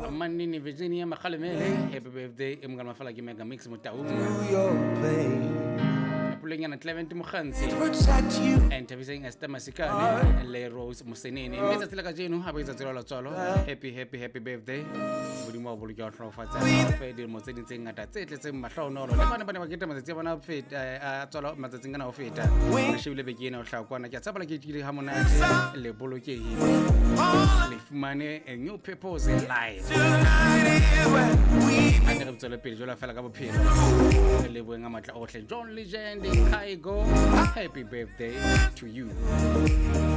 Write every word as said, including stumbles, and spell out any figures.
Manini Virginia Makhalemele, happy birthday, Imgan Mafalaki Mega Mix Mutau. Pulling Clement Mukhansi and Tavising Esther Masikani and Le Rose Musenini. Mister Tilakajinu, happy Zolo. Happy, happy, happy birthday. Budimo Bulgar from Fata, Fed Musin at that. Let's say Matrono. Never get them as a seven outfit. I told Mazzingan of it. She will begin of Shakwana Sabaki Harmonize, Le Buluki. If money and new people's life. I never told a page, I felt like a pin. Living a much John Legend. Kaigo, happy birthday to you.